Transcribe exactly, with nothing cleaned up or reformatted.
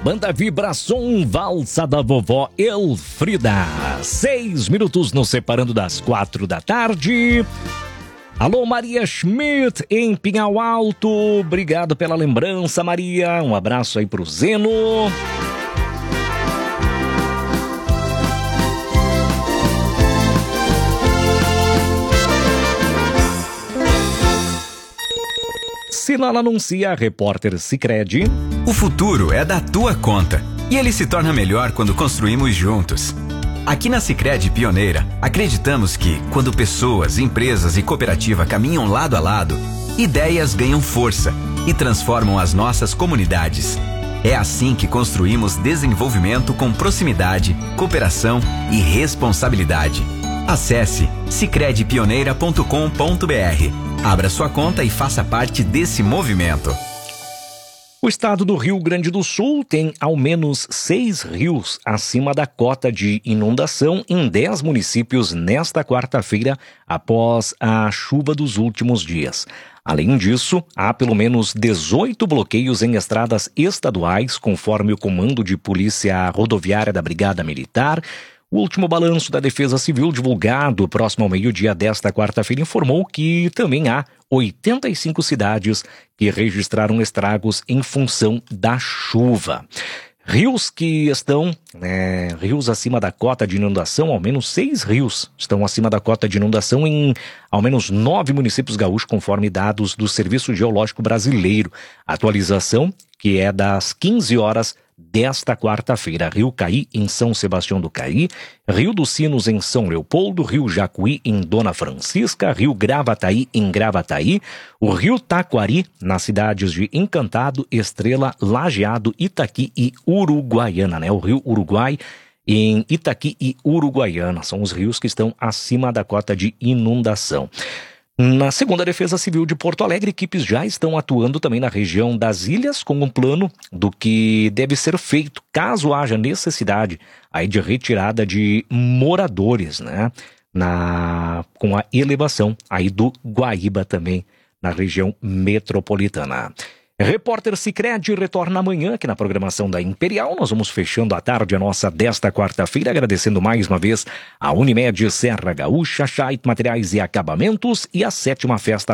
Banda Vibração, valsa da vovó Elfrida. Seis minutos nos separando das quatro da tarde. Alô, Maria Schmidt, em Pinhal Alto. Obrigado pela lembrança, Maria. Um abraço aí pro Zeno. Sinal anuncia, repórter Sicredi. O futuro é da tua conta e ele se torna melhor quando construímos juntos. Aqui na Sicredi Pioneira, acreditamos que, quando pessoas, empresas e cooperativa caminham lado a lado, ideias ganham força e transformam as nossas comunidades. É assim que construímos desenvolvimento com proximidade, cooperação e responsabilidade. Acesse sicredi pioneira ponto com ponto br. Abra sua conta e faça parte desse movimento. O estado do Rio Grande do Sul tem ao menos seis rios acima da cota de inundação em dez municípios nesta quarta-feira, após a chuva dos últimos dias. Além disso, há pelo menos dezoito bloqueios em estradas estaduais, conforme o Comando de Polícia Rodoviária da Brigada Militar. O último balanço da Defesa Civil, divulgado próximo ao meio-dia desta quarta-feira, informou que também há oitenta e cinco cidades que registraram estragos em função da chuva. Rios que estão, né, rios acima da cota de inundação, ao menos seis rios estão acima da cota de inundação em ao menos nove municípios gaúchos, conforme dados do Serviço Geológico Brasileiro. Atualização que é das quinze horas desta quarta-feira. Rio Caí, em São Sebastião do Caí, Rio dos Sinos, em São Leopoldo, Rio Jacuí, em Dona Francisca, Rio Gravataí, em Gravataí, o Rio Taquari, nas cidades de Encantado, Estrela, Lajeado, Itaqui e Uruguaiana, né? O Rio Uruguai, em Itaqui e Uruguaiana, são os rios que estão acima da cota de inundação. Na segunda Defesa Civil de Porto Alegre, equipes já estão atuando também na região das ilhas com um plano do que deve ser feito caso haja necessidade aí de retirada de moradores, né? Na, com a elevação aí do Guaíba também na região metropolitana. Repórter Sicredi retorna amanhã aqui na programação da Imperial. Nós vamos fechando a tarde a nossa desta quarta-feira, agradecendo mais uma vez a Unimed Serra Gaúcha, Scheidt Materiais e Acabamentos e a sétima festa